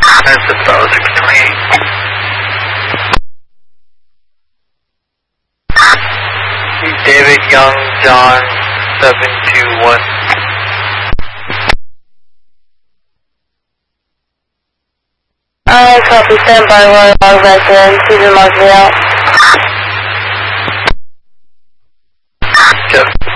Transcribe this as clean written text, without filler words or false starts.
That's about 628. David Young, John, 721. Copy, stand by, Royal Log resident, Susan Mark me out. Jeff.